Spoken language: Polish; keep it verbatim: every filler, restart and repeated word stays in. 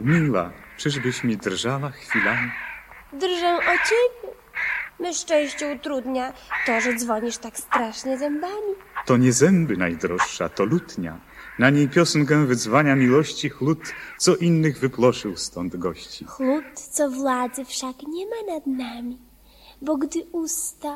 Miła, czyżbyś mi drżała chwilami? Drżę o ciebie. Me szczęście utrudnia to, że dzwonisz tak strasznie zębami. To nie zęby najdroższa, to lutnia. Na niej piosenkę wyzwania miłości chlut, co innych wyploszył stąd gości. Chlut, co władzy wszak nie ma nad nami, bo gdy usta